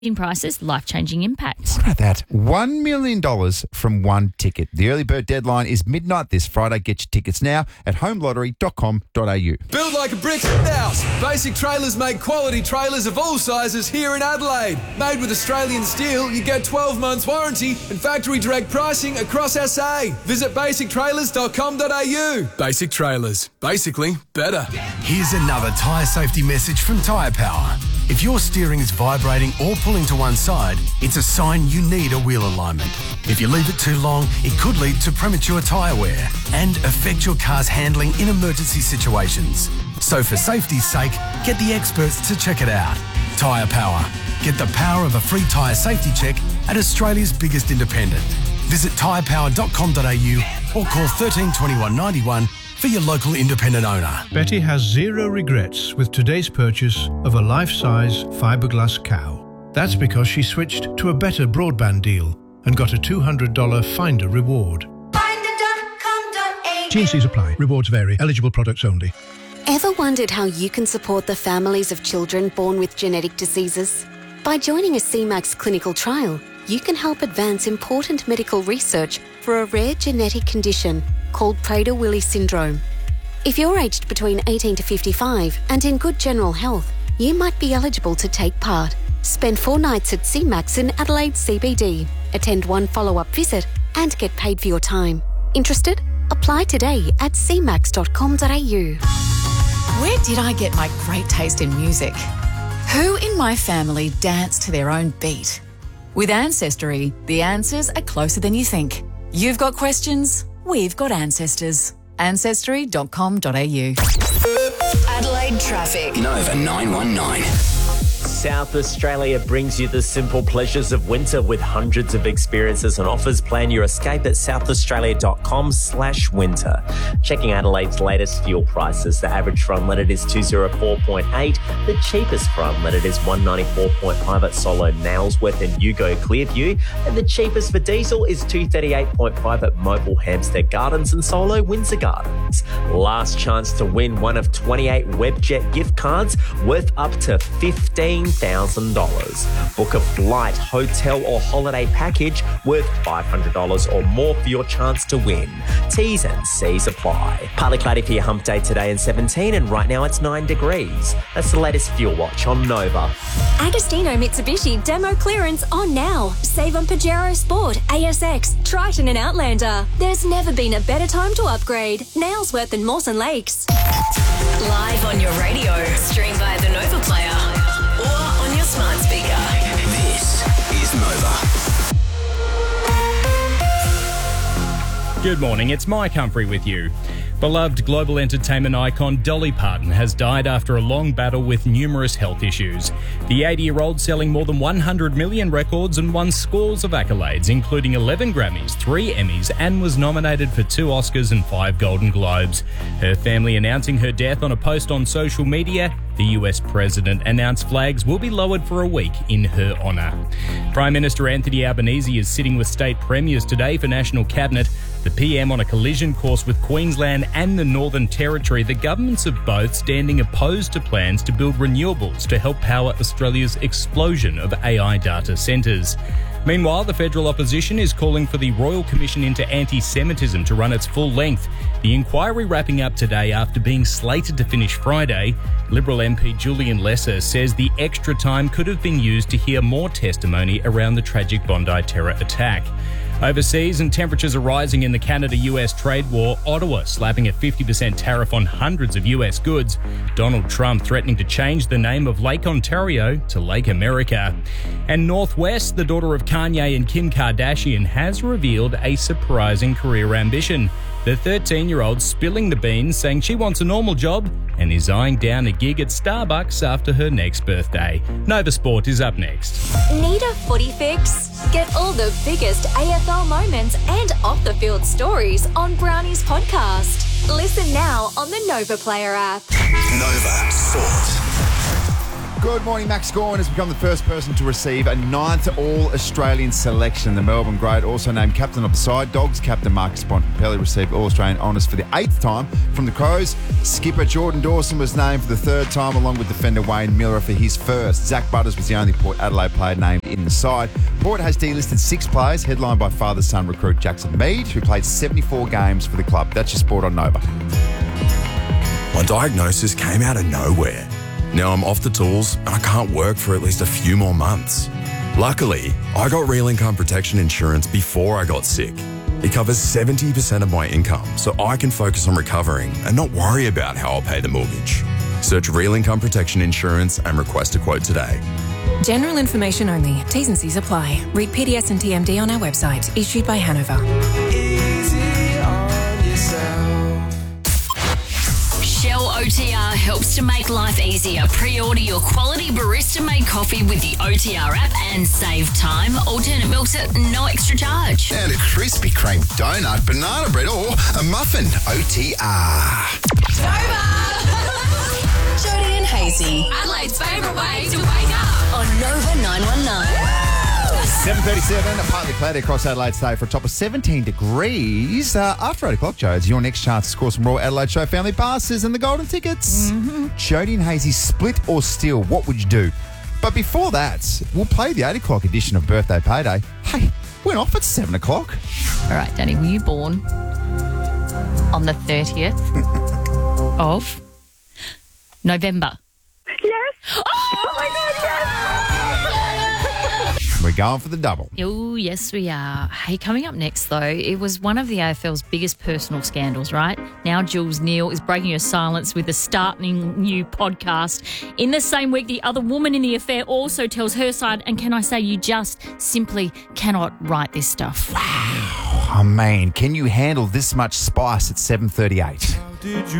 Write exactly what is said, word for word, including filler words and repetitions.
In prices, life-changing impact. What about that? One million dollars from one ticket. The early bird deadline is midnight this Friday. Get your tickets now at home lottery dot com dot a u. Build like a brick house. Basic Trailers make quality trailers of all sizes here in Adelaide. Made with Australian steel, you get twelve months warranty and factory direct pricing across S A. Visit basic trailers dot com dot a u. Basic Trailers. Basically better. Here's another tyre safety message from Tyre Power. If your steering is vibrating or pulling to one side, it's a sign you need a wheel alignment. If you leave it too long, it could lead to premature tyre wear and affect your car's handling in emergency situations. So for safety's sake, get the experts to check it out. Tyre Power. Get the power of a free tyre safety check at Australia's biggest independent. Visit tyre power dot com dot a u or call thirteen twenty-one ninety-one for your local independent owner. Betty has zero regrets with today's purchase of a life-size fiberglass cow. That's because she switched to a better broadband deal and got a two hundred dollars Finder reward. finder dot com dot a u. T and Cs apply. Rewards vary. Eligible products only. Ever wondered how you can support the families of children born with genetic diseases? By joining a C MAX clinical trial, you can help advance important medical research for a rare genetic condition called Prader-Willi syndrome. If you're aged between eighteen to fifty-five and in good general health, you might be eligible to take part. Spend four nights at C MAX in Adelaide C B D, attend one follow-up visit and get paid for your time. Interested? Apply today at c max dot com dot a u. Where did I get my great taste in music? Who in my family dance to their own beat? With Ancestry, the answers are closer than you think. You've got questions, we've got ancestors. ancestry dot com dot a u. Adelaide traffic. Nova nine one nine. South Australia brings you the simple pleasures of winter with hundreds of experiences and offers. Plan your escape at south australia dot com slash winter. Checking Adelaide's latest fuel prices. The average for unleaded is two oh four point eight. The cheapest for unleaded is one ninety-four point five at Solo Nailsworth and Yugo Clearview. And the cheapest for diesel is two thirty-eight point five at Mobile Hampstead Gardens and Solo Windsor Gardens. Last chance to win one of twenty-eight Webjet gift cards worth up to fifteen thousand dollars. Book a flight, hotel or holiday package worth five hundred dollars or more for your chance to win. T's and C's apply. Partly cloudy for your hump day today in seventeen and right now it's nine degrees. That's the latest fuel watch on Nova. Agostino Mitsubishi demo clearance on now. Save on Pajero Sport, A S X, Triton and Outlander. There's never been a better time to upgrade. Nailsworth and Mawson Lakes. Live on your radio. Stream via the Nova Player. Or on your smart speaker. This is Nova. Good morning, it's Mike Humphrey with you. Beloved global entertainment icon Dolly Parton has died after a long battle with numerous health issues. The eighty-year-old selling more than one hundred million records and won scores of accolades, including eleven Grammys, three Emmys, and was nominated for two Oscars and five Golden Globes. Her family announcing her death on a post on social media. The U S president announced flags will be lowered for a week in her honour. Prime Minister Anthony Albanese is sitting with state premiers today for National Cabinet. The P M on a collision course with Queensland and the Northern Territory, the governments of both standing opposed to plans to build renewables to help power Australia's explosion of A I data centres. Meanwhile, the federal opposition is calling for the Royal Commission into Anti-Semitism to run its full length. The inquiry wrapping up today after being slated to finish Friday. Liberal M P Julian Lesser says the extra time could have been used to hear more testimony around the tragic Bondi terror attack. Overseas, and temperatures are rising in the Canada-U S trade war. Ottawa slapping a fifty percent tariff on hundreds of U S goods. Donald Trump threatening to change the name of Lake Ontario to Lake America. And Northwest, the daughter of Kanye and Kim Kardashian, has revealed a surprising career ambition. The thirteen-year-old spilling the beans, saying she wants a normal job and is eyeing down a gig at Starbucks after her next birthday. Nova Sport is up next. Need a footy fix? Get all the biggest A F L moments and off-the-field stories on Brownie's podcast. Listen now on the Nova Player app. Nova Sport. Good morning. Max Gawn has become the first person to receive a ninth All-Australian selection. The Melbourne great, also named captain of the side. Dogs captain Marcus Bontempelli received All-Australian honours for the eighth time from the Crows. Skipper Jordan Dawson was named for the third time, along with defender Wayne Miller for his first. Zach Butters was the only Port Adelaide player named in the side. Port has delisted six players, headlined by father-son recruit Jackson Mead, who played seventy-four games for the club. That's your sport on Nova. My diagnosis came out of nowhere. Now I'm off the tools and I can't work for at least a few more months. Luckily, I got Real Income Protection Insurance before I got sick. It covers seventy percent of my income, so I can focus on recovering and not worry about how I'll pay the mortgage. Search Real Income Protection Insurance and request a quote today. General information only. T's and C's apply. Read P D S and T M D on our website. Issued by Hanover. Easy on yourself. Shell O T R helps to make life easier. Pre-order your quality barista-made coffee with the O T R app and save time. Alternate milks at no extra charge. And a Krispy Kreme donut, banana bread or a muffin. O T R. Jody and Hazy. Adelaide's favourite way to wake up. On Nova nine one nine. seven thirty-seven, partly cloudy across Adelaide today for a top of seventeen degrees. Uh, after eight o'clock, Joe, it's your next chance to score some Royal Adelaide Show family passes and the golden tickets. Mm-hmm. Jody and Hazy, split or steal, what would you do? But before that, we'll play the eight o'clock edition of Birthday Payday. Hey, went off at seven o'clock. All right, Danny, were you born on the thirtieth of November? Yes. Oh, my God, yes. We're going for the double. Oh, yes, we are. Hey, coming up next, though, it was one of the A F L's biggest personal scandals, right? Now Jules Neal is breaking her silence with a startling new podcast. In the same week, the other woman in the affair also tells her side, and can I say you just simply cannot write this stuff. Wow. Oh, man, can you handle this much spice at seven thirty-eight? Did you